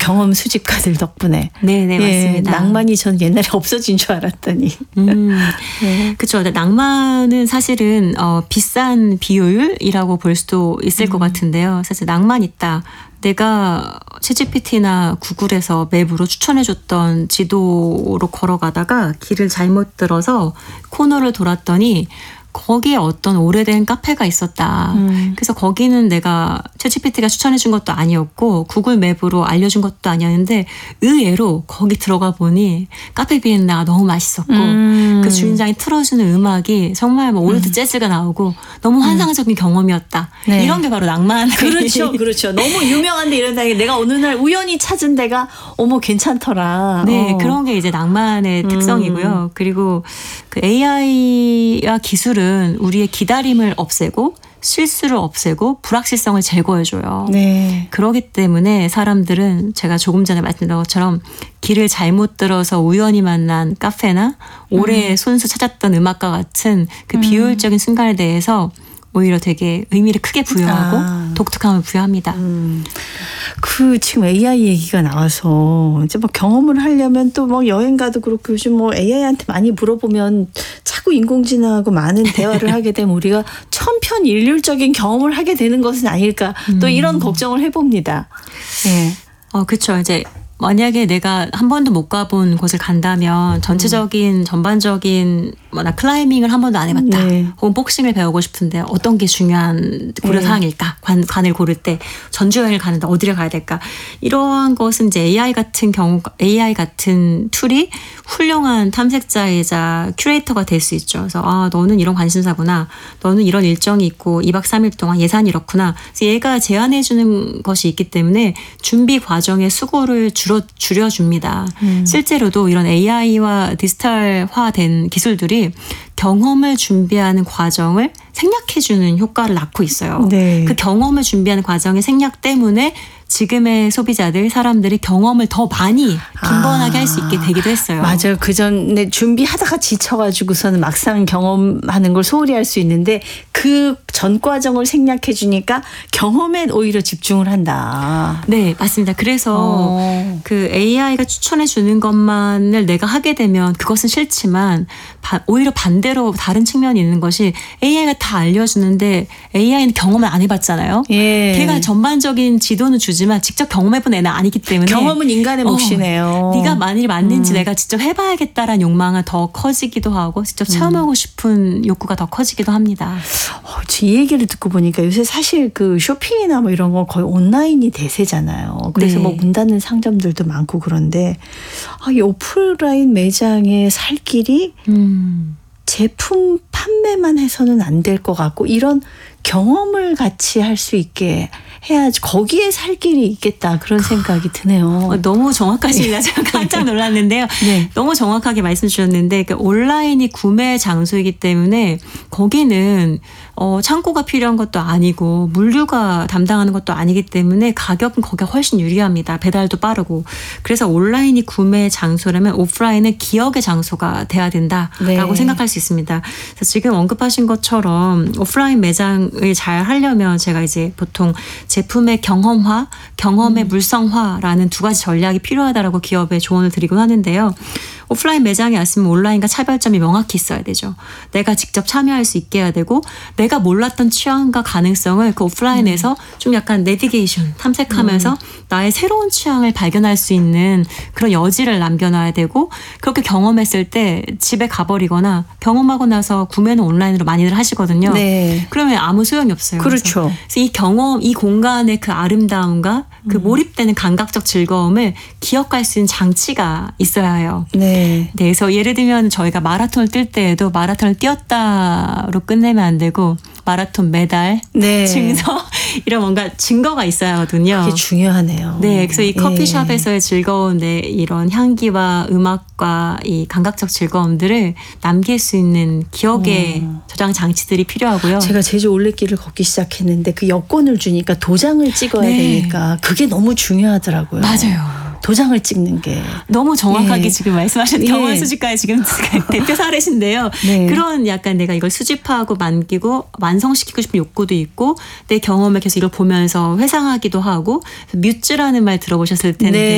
경험 수집가들 덕분에. 네네, 맞습니다. 낭만이 전 옛날에 없어진 줄 알았더니. 네. 그렇죠. 낭만은 사실은 비싼 비효율이라고 볼 수도 있을 것 같은데요. 사실 낭만 있다. 내가 챗GPT나 구글에서 맵으로 추천해줬던 지도로 걸어가다가 길을 잘못 들어서 코너를 돌았더니 거기에 어떤 오래된 카페가 있었다. 그래서 거기는 내가 챗GPT가 추천해준 것도 아니었고 구글 맵으로 알려준 것도 아니었는데 의외로 거기 들어가 보니 카페 비엔나가 너무 맛있었고 그 주인장이 틀어주는 음악이 정말 뭐 올드 재즈가 나오고 너무 환상적인 경험이었다. 네. 이런 게 바로 낭만. 그렇죠. 그렇죠. 너무 유명한데 이런 데가 내가 어느 날 우연히 찾은 데가 어머 괜찮더라. 네, 그런 게 이제 낭만의 특성이고요. 그리고 그 AI와 기술은 우리의 기다림을 없애고 실수를 없애고 불확실성을 제거해줘요. 네. 그렇기 때문에 사람들은 제가 조금 전에 말씀드린 것처럼 길을 잘못 들어서 우연히 만난 카페나 오래 손수 찾았던 음악과 같은 그 비효율적인 순간에 대해서 오히려 되게 의미를 크게 부여하고 독특함을 부여합니다. 그 지금 AI 얘기가 나와서 이제 뭐 경험을 하려면 또 뭐 여행 가도 그렇고 요즘 뭐 AI한테 많이 물어보면 자꾸 인공지능하고 많은 대화를 하게 되면 우리가 천편일률적인 경험을 하게 되는 것은 아닐까 또 이런 걱정을 해봅니다. 네. 그렇죠. 이제 만약에 내가 한 번도 못 가본 곳을 간다면 전체적인 전반적인 나 클라이밍을 한 번도 안 해봤다. 네. 혹은 복싱을 배우고 싶은데 어떤 게 중요한 고려사항일까? 관을 고를 때 전주여행을 가는데 어디를 가야 될까? 이러한 것은 이제 AI 같은 툴이 훌륭한 탐색자이자 큐레이터가 될 수 있죠. 그래서 너는 이런 관심사구나. 너는 이런 일정이 있고 2박 3일 동안 예산이 이렇구나. 그래서 얘가 제안해 주는 것이 있기 때문에 준비 과정의 수고를 줄여줍니다. 실제로도 이런 AI와 디지털화된 기술들이 경험을 준비하는 과정을 생략해주는 효과를 낳고 있어요. 네. 그 경험을 준비하는 과정의 생략 때문에 지금의 사람들이 경험을 더 많이 빈번하게 할 수 있게 되기도 했어요. 맞아요. 그 전에 준비하다가 지쳐가지고서는 막상 경험하는 걸 소홀히 할 수 있는데 그 전 과정을 생략해 주니까 경험에 오히려 집중을 한다. 네, 맞습니다. 그래서 그 AI가 추천해 주는 것만을 내가 하게 되면 그것은 싫지만 오히려 반대로 다른 측면이 있는 것이 AI가 다 알려주는데 AI는 경험을 안 해봤잖아요. 예. 걔가 전반적인 지도는 주지만 직접 경험해본 애는 아니기 때문에 경험은 인간의 몫이네요. 네가 만일이 맞는지 내가 직접 해봐야겠다라는 욕망은 더 커지기도 하고 직접 체험하고 싶은 욕구가 더 커지기도 합니다. 이 얘기를 듣고 보니까 요새 사실 그 쇼핑이나 뭐 이런 거 거의 온라인이 대세잖아요. 그래서 네. 뭐 문 닫는 상점들도 많고 그런데 이 오프라인 매장에 살 길이 제품 판매만 해서는 안 될 것 같고 이런 경험을 같이 할 수 있게 해야지 거기에 살 길이 있겠다 그런 생각이 드네요. 너무 정확하십니다. 제가 깜짝 놀랐는데요. 네. 너무 정확하게 말씀 주셨는데 온라인이 구매 장소이기 때문에 거기는 창고가 필요한 것도 아니고 물류가 담당하는 것도 아니기 때문에 가격은 거기가 훨씬 유리합니다. 배달도 빠르고. 그래서 온라인이 구매 장소라면 오프라인은 기억의 장소가 돼야 된다라고 네. 생각할 수 있습니다. 그래서 지금 언급하신 것처럼 오프라인 매장을 잘 하려면 제가 이제 보통 제품의 경험화, 경험의 물성화라는 두 가지 전략이 필요하다라고 기업에 조언을 드리곤 하는데요. 오프라인 매장에 왔으면 온라인과 차별점이 명확히 있어야 되죠. 내가 직접 참여할 수 있게 해야 되고 내가 몰랐던 취향과 가능성을 그 오프라인에서 좀 약간 내비게이션 탐색하면서 나의 새로운 취향을 발견할 수 있는 그런 여지를 남겨놔야 되고 그렇게 경험했을 때 집에 가버리거나 경험하고 나서 구매는 온라인으로 많이들 하시거든요. 네. 그러면 아무 소용이 없어요. 그렇죠. 그래서 이 경험, 이 공간의 그 아름다움과 그 몰입되는 감각적 즐거움을 기억할 수 있는 장치가 있어야 해요. 네. 네, 그래서 예를 들면 저희가 마라톤을 뛸 때에도 마라톤을 뛰었다로 끝내면 안 되고 마라톤 메달, 네. 증서 이런 뭔가 증거가 있어야 하거든요. 그게 중요하네요. 네, 그래서 이 예. 커피숍에서의 즐거운 이런 향기와 음악과 이 감각적 즐거움들을 남길 수 있는 기억의 저장 장치들이 필요하고요. 제가 제주 올레길을 걷기 시작했는데 그 여권을 주니까 도장을 찍어야 네. 되니까 그게 너무 중요하더라고요. 맞아요. 도장을 찍는 게. 너무 정확하게 예. 지금 말씀하신 예. 경험 수집가의 지금 대표 사례신데요. 네. 그런 약간 내가 이걸 수집하고 남기고 완성시키고 싶은 욕구도 있고 내 경험을 계속 이걸 보면서 회상하기도 하고 뮤즈라는 말 들어보셨을 텐데 네.